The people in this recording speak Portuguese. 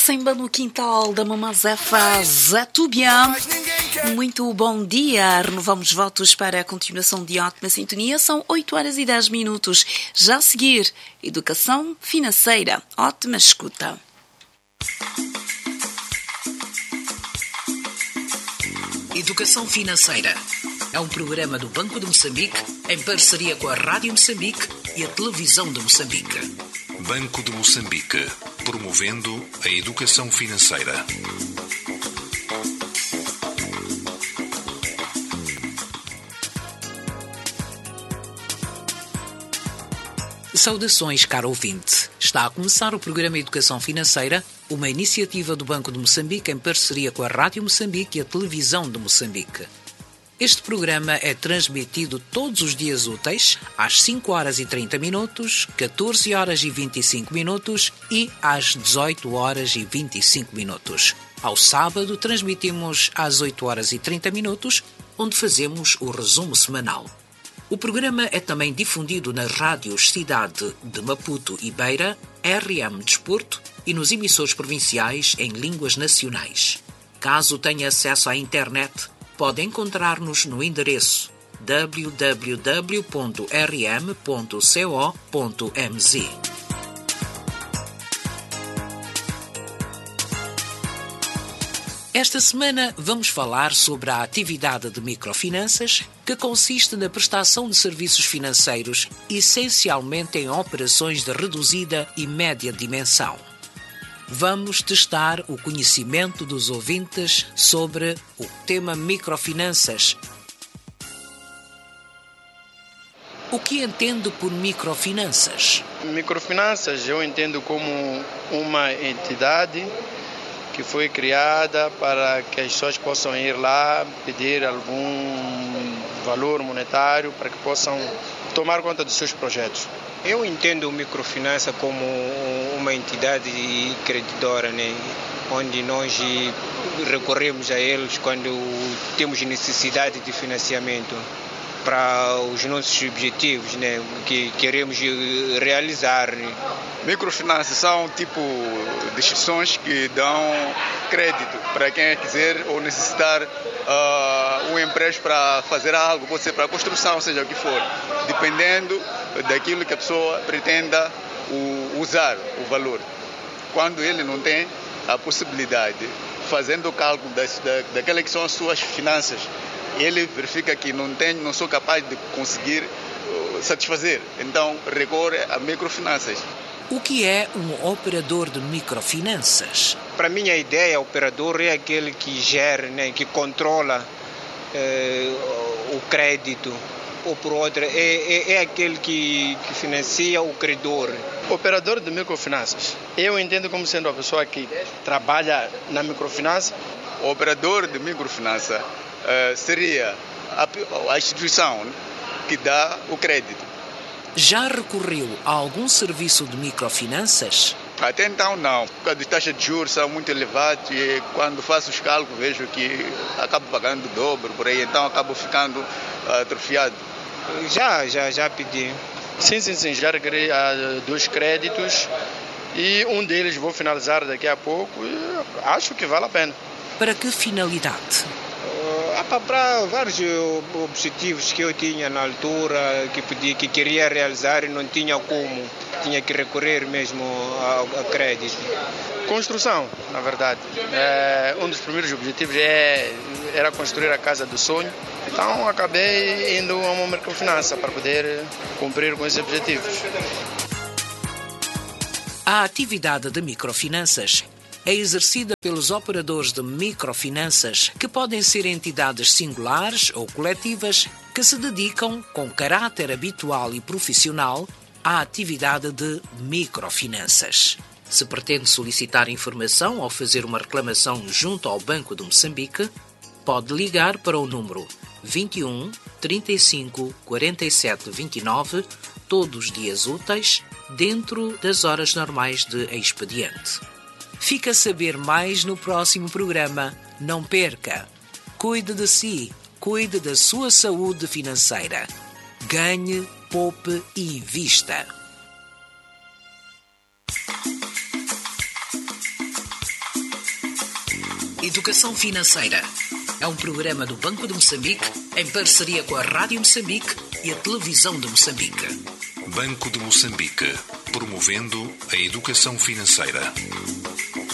Semba no quintal da Mamazefa Zatubian. Muito bom dia. Renovamos votos para a continuação de ótima sintonia. São 8h10. Já a seguir, educação financeira. Ótima escuta. Educação Financeira é um programa do Banco de Moçambique em parceria com a Rádio Moçambique e a Televisão de Moçambique. Banco de Moçambique, promovendo a educação financeira. Saudações, caro ouvinte. Está a começar o programa Educação Financeira, uma iniciativa do Banco de Moçambique em parceria com a Rádio Moçambique e a Televisão de Moçambique. Este programa é transmitido todos os dias úteis, às 5h30, 14h25 e às 18h25. Ao sábado, transmitimos às 8h30, onde fazemos o resumo semanal. O programa é também difundido nas rádios Cidade de Maputo e Beira, RM Desporto e nos emissores provinciais em línguas nacionais. Caso tenha acesso à internet, pode encontrar-nos no endereço www.rm.co.mz. Esta semana vamos falar sobre a atividade de microfinanças, que consiste na prestação de serviços financeiros, essencialmente em operações de reduzida e média dimensão. Vamos testar o conhecimento dos ouvintes sobre o tema microfinanças. O que entende por microfinanças? Microfinanças eu entendo como uma entidade que foi criada para que as pessoas possam ir lá pedir algum valor monetário para que possam tomar conta dos seus projetos. Eu entendo microfinança como uma entidade credidora, né? Onde nós recorremos a eles quando temos necessidade de financiamento para os nossos objetivos, né, que queremos realizar. Microfinanças são tipo de instituições que dão crédito para quem quiser ou necessitar um empréstimo para fazer algo, pode ser para construção, seja o que for, dependendo daquilo que a pessoa pretenda usar o valor. Quando ele não tem a possibilidade, fazendo o cálculo daquelas que são as suas finanças, ele verifica que não sou capaz de conseguir satisfazer. Então, recorre a microfinanças. O que é um operador de microfinanças? Para mim, a ideia, o operador é aquele que gera, né, que controla o crédito. Ou por outra, é aquele que financia o credor. Operador de microfinanças, eu entendo como sendo a pessoa que trabalha na microfinança. O operador de microfinança seria a instituição que dá o crédito. Já recorreu a algum serviço de microfinanças? Até então não, porque as taxas de juros são muito elevadas e quando faço os cálculos vejo que acabo pagando o dobro por aí, então acabo ficando atrofiado. Já pedi. Sim, já requeri 2 créditos e um deles vou finalizar daqui a pouco e acho que vale a pena. Para que finalidade? Para vários objetivos que eu tinha na altura, que queria realizar e não tinha como, tinha que recorrer mesmo a crédito. Construção, na verdade. Um dos primeiros objetivos era construir a casa do sonho, então acabei indo a uma microfinança para poder cumprir com esses objetivos. A atividade de microfinanças é exercida pelos operadores de microfinanças, que podem ser entidades singulares ou coletivas que se dedicam, com caráter habitual e profissional, à atividade de microfinanças. Se pretende solicitar informação ou fazer uma reclamação junto ao Banco de Moçambique, pode ligar para o número 21 35 47 29, todos os dias úteis, dentro das horas normais de expediente. Fica a saber mais no próximo programa. Não perca! Cuide de si, cuide da sua saúde financeira. Ganhe, poupe e invista. Educação Financeira. É um programa do Banco de Moçambique em parceria com a Rádio Moçambique e a Televisão de Moçambique. Banco de Moçambique, promovendo a educação financeira.